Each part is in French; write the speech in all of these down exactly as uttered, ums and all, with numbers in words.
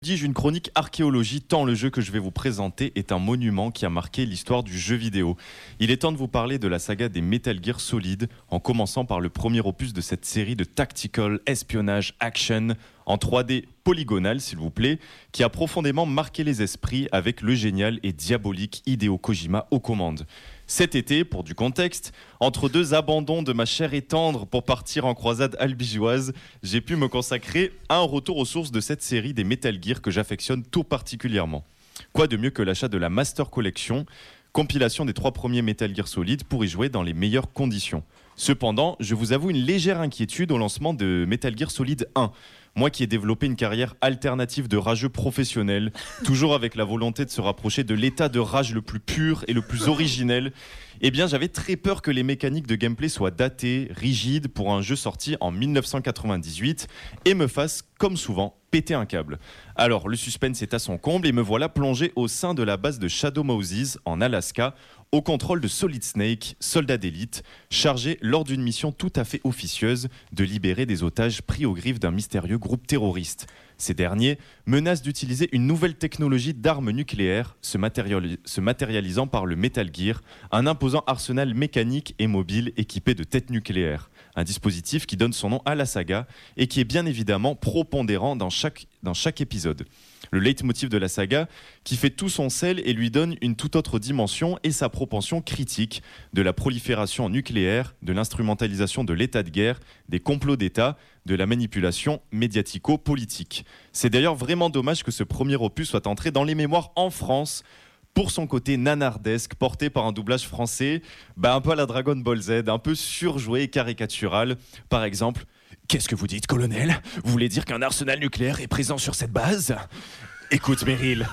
Dis-je une chronique archéologie tant le jeu que je vais vous présenter est un monument qui a marqué l'histoire du jeu vidéo. Il est temps de vous parler de la saga des Metal Gear Solid, en commençant par le premier opus de cette série de tactical espionnage action en trois D polygonal, s'il vous plaît, qui a profondément marqué les esprits avec le génial et diabolique Hideo Kojima aux commandes. Cet été, pour du contexte, entre deux abandons de ma chair et tendre pour partir en croisade albigeoise, j'ai pu me consacrer à un retour aux sources de cette série des Metal Gear que j'affectionne tout particulièrement. Quoi de mieux que l'achat de la Master Collection, compilation des trois premiers Metal Gear Solid pour y jouer dans les meilleures conditions. Cependant, je vous avoue une légère inquiétude au lancement de Metal Gear Solid un. Moi qui ai développé une carrière alternative de rageux professionnel, toujours avec la volonté de se rapprocher de l'état de rage le plus pur et le plus originel, eh bien j'avais très peur que les mécaniques de gameplay soient datées, rigides pour un jeu sorti en dix-neuf cent quatre-vingt-dix-huit et me fassent, comme souvent, péter un câble. Alors le suspense est à son comble et me voilà plongé au sein de la base de Shadow Moses en Alaska, au contrôle de Solid Snake, soldat d'élite, chargé lors d'une mission tout à fait officieuse de libérer des otages pris aux griffes d'un mystérieux groupe terroriste. Ces derniers menacent d'utiliser une nouvelle technologie d'armes nucléaires, se, matériali- se matérialisant par le Metal Gear, un imposant arsenal mécanique et mobile équipé de têtes nucléaires. Un dispositif qui donne son nom à la saga et qui est bien évidemment propondérant dans chaque, dans chaque épisode. Le leitmotiv de la saga qui fait tout son sel et lui donne une toute autre dimension et sa propension critique de la prolifération nucléaire, de l'instrumentalisation de l'état de guerre, des complots d'État, de la manipulation médiatico-politique. C'est d'ailleurs vraiment dommage que ce premier opus soit entré dans les mémoires en France pour son côté nanardesque, porté par un doublage français, bah un peu à la Dragon Ball Z, un peu surjoué et caricatural. Par exemple, « Qu'est-ce que vous dites, colonel ? Vous voulez dire qu'un arsenal nucléaire est présent sur cette base ? Écoute, Meryl.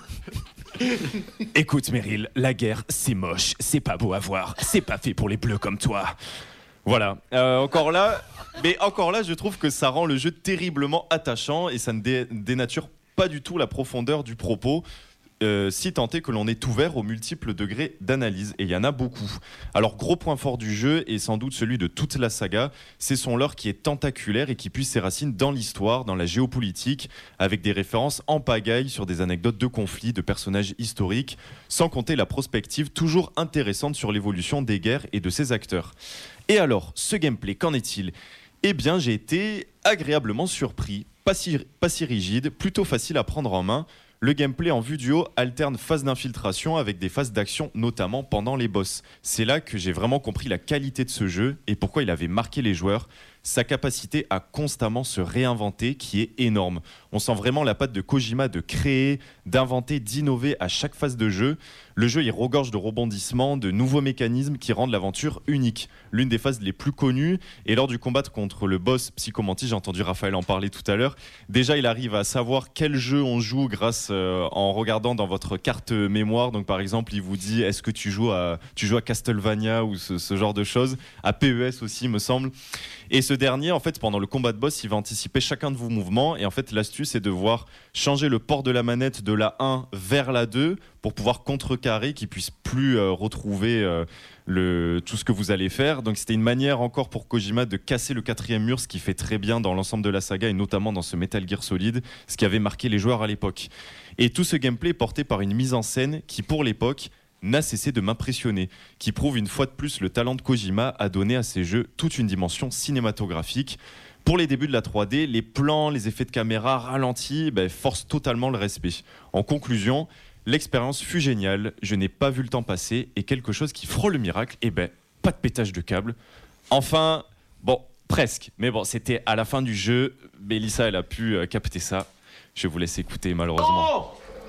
Écoute, Meryl, la guerre, c'est moche, c'est pas beau à voir, c'est pas fait pour les bleus comme toi. » Voilà, euh, encore là, mais encore là, je trouve que ça rend le jeu terriblement attachant et ça ne dé- dénature pas du tout la profondeur du propos. Euh, si tant est que l'on est ouvert aux multiples degrés d'analyse, et il y en a beaucoup. Alors, gros point fort du jeu, et sans doute celui de toute la saga, c'est son lore qui est tentaculaire et qui puise ses racines dans l'histoire, dans la géopolitique, avec des références en pagaille sur des anecdotes de conflits, de personnages historiques, sans compter la prospective toujours intéressante sur l'évolution des guerres et de ses acteurs. Et alors, ce gameplay, qu'en est-il ? Eh bien, j'ai été agréablement surpris, pas si, pas si rigide, plutôt facile à prendre en main. Le gameplay en vue du haut alterne phases d'infiltration avec des phases d'action, notamment pendant les boss. C'est là que j'ai vraiment compris la qualité de ce jeu et pourquoi il avait marqué les joueurs. Sa capacité à constamment se réinventer qui est énorme. On sent vraiment la patte de Kojima de créer, d'inventer, d'innover à chaque phase de jeu. Le jeu il regorge de rebondissements, de nouveaux mécanismes qui rendent l'aventure unique. L'une des phases les plus connues est lors du combat contre le boss Psycho Mantis, j'ai entendu Raphaël en parler tout à l'heure. Déjà il arrive à savoir quel jeu on joue grâce euh, en regardant dans votre carte mémoire. Donc par exemple il vous dit est-ce que tu joues à, tu joues à Castlevania ou ce, ce genre de choses. À P E S aussi me semble. Et ce dernier, en fait, pendant le combat de boss, il va anticiper chacun de vos mouvements. Et en fait, l'astuce est de voir changer le port de la manette de la un vers la deux pour pouvoir contrecarrer, qu'il ne puisse plus euh, retrouver euh, le, tout ce que vous allez faire. Donc, c'était une manière encore pour Kojima de casser le quatrième mur, ce qu'il fait très bien dans l'ensemble de la saga et notamment dans ce Metal Gear Solid, ce qui avait marqué les joueurs à l'époque. Et tout ce gameplay est porté par une mise en scène qui, pour l'époque, n'a cessé de m'impressionner, qui prouve une fois de plus le talent de Kojima à donner à ses jeux toute une dimension cinématographique. Pour les débuts de la trois D, les plans, les effets de caméra ralentis ben, forcent totalement le respect. En conclusion, l'expérience fut géniale, je n'ai pas vu le temps passer et quelque chose qui frôle le miracle, et ben pas de pétage de câble. Enfin, bon, presque, mais bon, c'était à la fin du jeu, Mélissa elle a pu euh, capter ça. Je vous laisse écouter malheureusement. Oh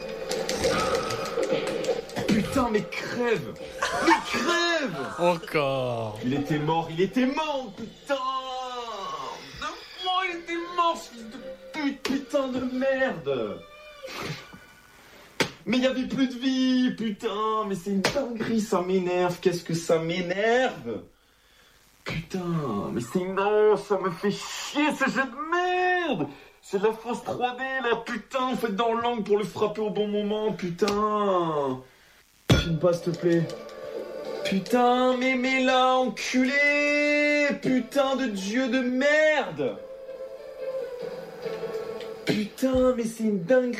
Putain, mais crève! Mais crève! Encore. Il était mort, il était mort, putain! Non, il était mort, fils de pute, putain de merde! Mais il y avait plus de vie, putain! Mais c'est une dinguerie, ça m'énerve, qu'est-ce que ça m'énerve! Putain, mais c'est non, ça me fait chier, ce jeu de merde! C'est de la fausse trois D, là, putain! Faites dans l'angle pour le frapper au bon moment, putain! Une passe, s'il te plaît. Putain, mais mais là, enculé! Putain de dieu de merde! Putain, mais c'est une dinguerie.